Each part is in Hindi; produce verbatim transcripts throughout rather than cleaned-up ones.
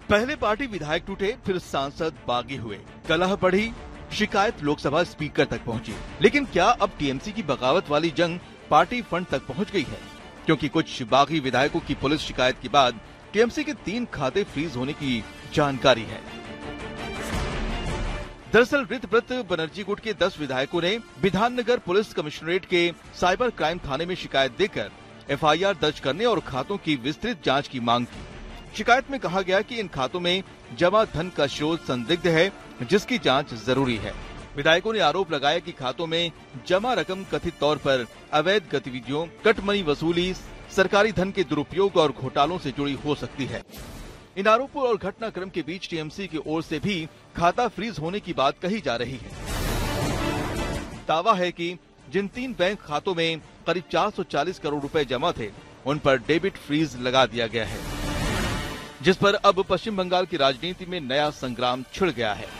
पहले पार्टी विधायक टूटे, फिर सांसद बागी हुए, कलह बढ़ी, शिकायत लोकसभा स्पीकर तक पहुंची। लेकिन क्या अब टीएमसी की बगावत वाली जंग पार्टी फंड तक पहुंच गई है? क्योंकि कुछ बागी विधायकों की पुलिस शिकायत के बाद टीएमसी के तीन खाते फ्रीज होने की जानकारी है। दरअसल ऋतव्रत बनर्जी गुट के दस विधायकों ने विधाननगर पुलिस कमिश्नरेट के साइबर क्राइम थाने में शिकायत देकर एफआईआर दर्ज करने और खातों की विस्तृत जांच की मांग की। शिकायत में कहा गया कि इन खातों में जमा धन का स्रोत संदिग्ध है, जिसकी जांच जरूरी है। विधायकों ने आरोप लगाया कि खातों में जमा रकम कथित तौर पर अवैध गतिविधियों, कटमनी वसूली, सरकारी धन के दुरुपयोग और घोटालों से जुड़ी हो सकती है। इन आरोपों और घटनाक्रम के बीच टीएमसी की ओर से भी खाता फ्रीज होने की बात कही जा रही है। दावा है कि जिन तीन बैंक खातों में करीब चार सौ चालीस करोड़ रुपए जमा थे, उन पर डेबिट फ्रीज लगा दिया गया है, जिस पर अब पश्चिम बंगाल की राजनीति में नया संग्राम छिड़ गया है।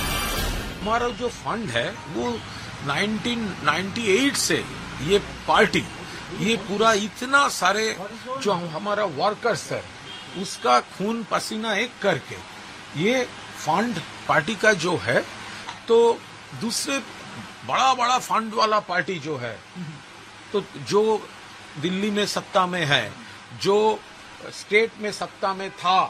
हमारा जो फंड है वो उन्नीस सौ अट्ठानवे से ये पार्टी, ये पूरा इतना सारे जो हमारा वर्कर्स है उसका खून पसीना एक करके ये फंड पार्टी का जो है, तो दूसरे बड़ा बड़ा फंड वाला पार्टी जो है, तो जो दिल्ली में सत्ता में है, जो स्टेट में सत्ता में था,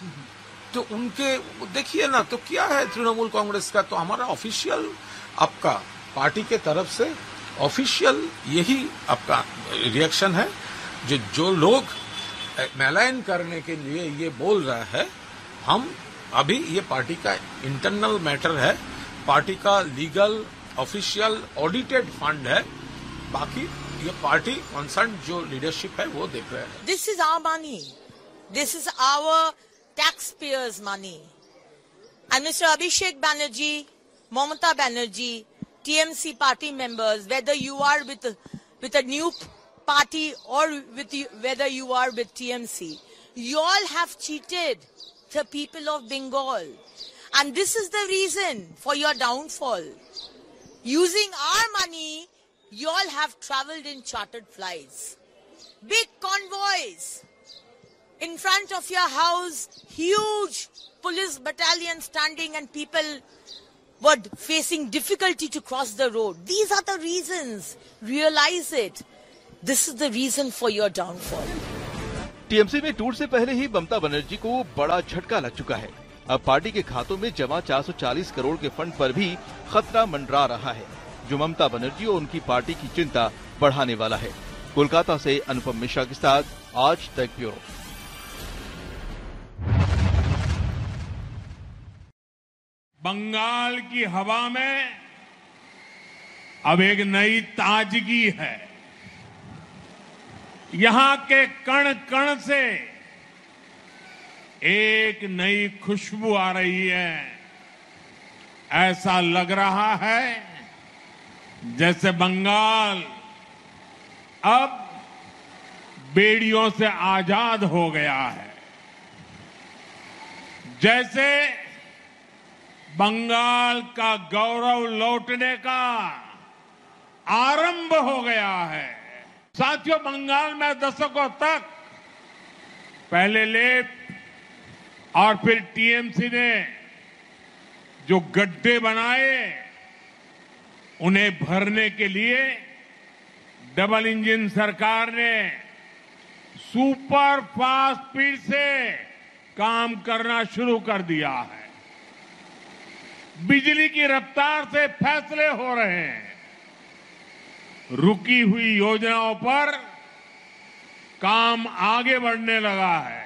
तो उनके देखिए ना, तो क्या है तृणमूल कांग्रेस का, तो हमारा ऑफिशियल आपका पार्टी के तरफ से ऑफिशियल यही आपका रिएक्शन है। जो जो लोग मैलाइन करने के लिए ये बोल रहा है, हम अभी ये पार्टी का इंटरनल मैटर है, पार्टी का लीगल ऑफिशियल ऑडिटेड फंड है, बाकी ये पार्टी कंसर्न जो लीडरशिप है वो देख रहे हैं। This is our money, this is our taxpayers' money. And Mister Abhishek Banerjee, Mamata Banerjee, T M C party members, whether you are with with a new party or with you, whether you are with T M C, you all have cheated the people of Bengal, and this is the reason for your downfall. Using our money, you all have travelled in chartered flights, big convoys. In front of your house, huge police battalion standing and people were facing difficulty to cross the road. These are the reasons. Realize it. This is the reason for your downfall. TMC में टूट से पहले ही ममता बनर्जी को बड़ा झटका लग चुका है। अब पार्टी के खातों में जमा चार सौ चालीस करोड़ के फंड पर भी खतरा मंडरा रहा है, जो ममता बनर्जी और उनकी पार्टी की चिंता बढ़ाने वाला है। कोलकाता से अनुपम मिश्रा के साथ आज तक ब्यूरो। बंगाल की हवा में अब एक नई ताजगी है। यहां के कण कण से एक नई खुशबू आ रही है। ऐसा लग रहा है जैसे बंगाल अब बेड़ियों से आजाद हो गया है, जैसे बंगाल का गौरव लौटने का आरंभ हो गया है। साथियों, बंगाल में दशकों तक पहले लेप और फिर टीएमसी ने जो गड्ढे बनाए, उन्हें भरने के लिए डबल इंजन सरकार ने सुपर फास्ट स्पीड से काम करना शुरू कर दिया है। बिजली की रफ्तार से फैसले हो रहे हैं। रुकी हुई योजनाओं पर काम आगे बढ़ने लगा है।